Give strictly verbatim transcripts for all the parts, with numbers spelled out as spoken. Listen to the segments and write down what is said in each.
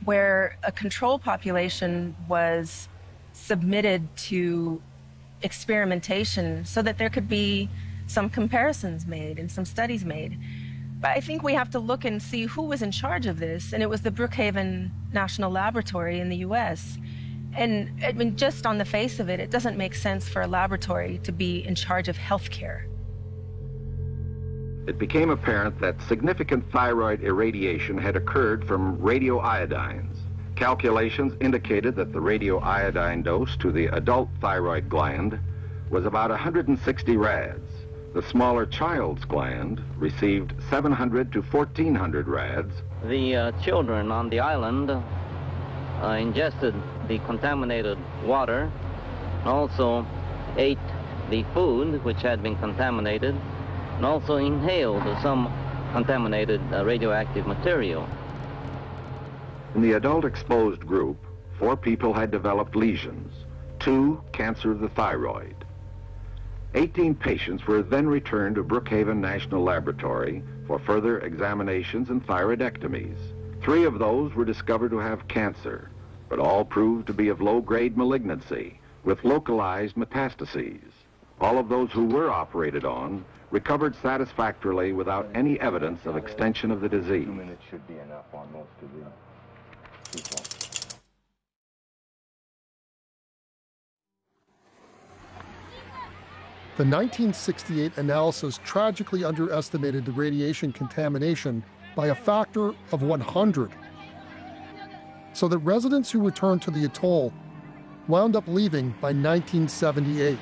where a control population was submitted to experimentation so that there could be some comparisons made and some studies made. But I think we have to look and see who was in charge of this, and it was the Brookhaven National Laboratory in the U S. And I mean, just on the face of it, it doesn't make sense for a laboratory to be in charge of healthcare. It became apparent that significant thyroid irradiation had occurred from radioiodines. Calculations indicated that the radioiodine dose to the adult thyroid gland was about one hundred sixty rads. The smaller child's gland received seven hundred to fourteen hundred rads. The uh, children on the island uh, ingested the contaminated water, and also ate the food which had been contaminated, and also inhaled some contaminated uh, radioactive material. In the adult exposed group, four people had developed lesions, two cancer of the thyroid. eighteen patients were then returned to Brookhaven National Laboratory for further examinations and thyroidectomies. Three of those were discovered to have cancer, but all proved to be of low-grade malignancy with localized metastases. All of those who were operated on recovered satisfactorily without any evidence of extension of the disease. Two minutes should be enough on most of the people. The nineteen sixty-eight analysis tragically underestimated the radiation contamination by a factor of one hundred, so that residents who returned to the atoll wound up leaving by nineteen seventy-eight.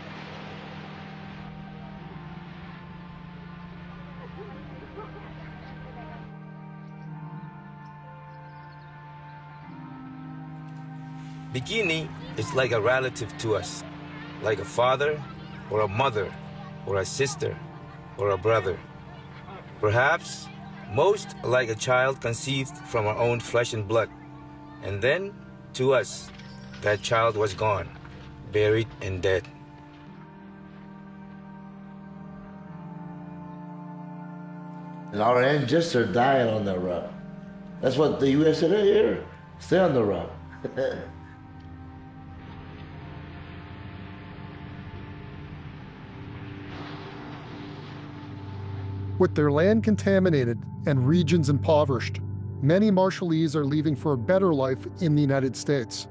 Bikini is like a relative to us, like a father or a mother or a sister or a brother. Perhaps most like a child conceived from our own flesh and blood. And then, to us, that child was gone, buried and dead. And our ancestors died on the rock. That's what the U S did here. Stay on the rock. With their land contaminated and regions impoverished, many Marshallese are leaving for a better life in the United States.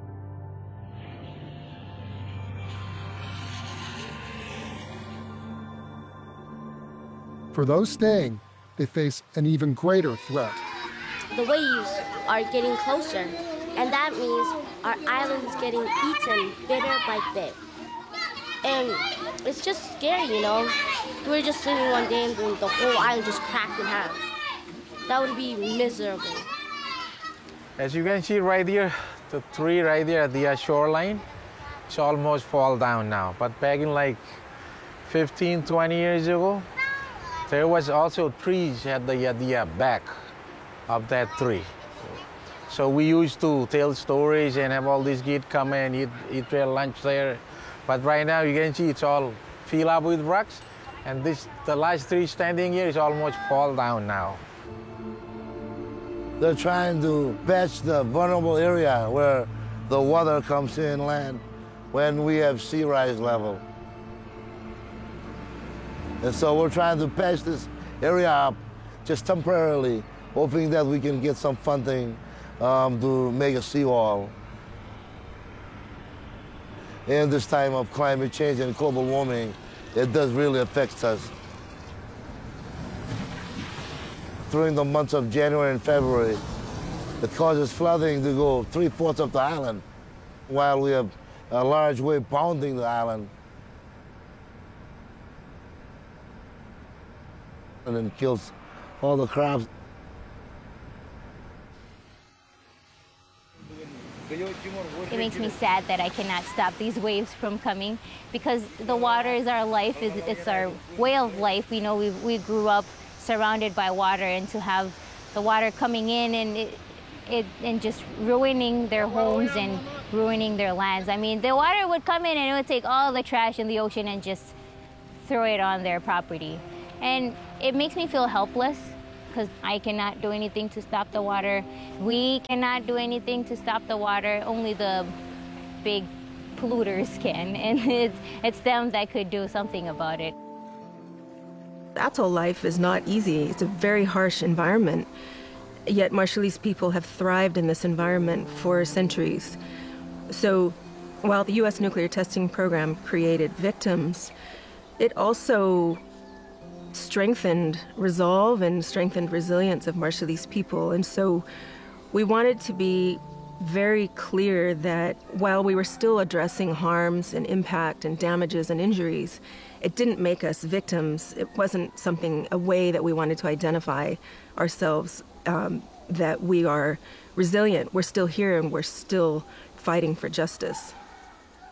For those staying, they face an even greater threat. The waves are getting closer, and that means our island is getting eaten bit by bit. And it's just scary, you know? We're just living one day and the whole island just cracked in half. That would be miserable. As you can see right here, the tree right there at the shoreline, it's almost fall down now. But back in like fifteen, twenty years ago, there was also trees at the, at the back of that tree. So we used to tell stories and have all these kids come and eat, eat their lunch there. But right now you can see it's all filled up with rocks. And this, the last tree standing here is almost fall down now. They're trying to patch the vulnerable area where the water comes in land when we have sea rise level. And so we're trying to patch this area up just temporarily, hoping that we can get some funding um, to make a seawall. In this time of climate change and global warming, it does really affect us. During the months of January and February, it causes flooding to go three-fourths of the island, while we have a large wave pounding the island. And it kills all the crabs. It makes me sad that I cannot stop these waves from coming, because the water is our life, it's, it's our way of life. We know we, we grew up surrounded by water, and to have the water coming in and it, it and just ruining their homes and ruining their lands. I mean, the water would come in and it would take all the trash in the ocean and just throw it on their property. And it makes me feel helpless, because I cannot do anything to stop the water. We cannot do anything to stop the water. Only the big polluters can, and it's, it's them that could do something about it. Atoll life is not easy. It's a very harsh environment. Yet Marshallese people have thrived in this environment for centuries. So while the U S nuclear testing program created victims, it also strengthened resolve and strengthened resilience of Marshallese people. And so we wanted to be very clear that while we were still addressing harms and impact and damages and injuries, it didn't make us victims. It wasn't something, a way that we wanted to identify ourselves, um, that we are resilient. We're still here and we're still fighting for justice.